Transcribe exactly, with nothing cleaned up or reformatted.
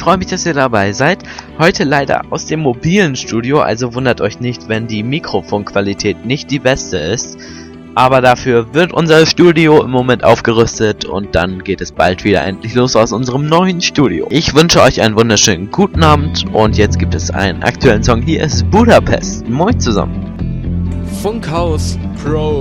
freue mich, dass ihr dabei seid. Heute leider aus dem mobilen Studio, also wundert euch nicht, wenn die Mikrofonqualität nicht die beste ist. Aber dafür wird unser Studio im Moment aufgerüstet und dann geht es bald wieder endlich los aus unserem neuen Studio. Ich wünsche euch einen wunderschönen guten Abend und jetzt gibt es einen aktuellen Song. Hier ist Budapest. Moin zusammen. Funkhaus Pro.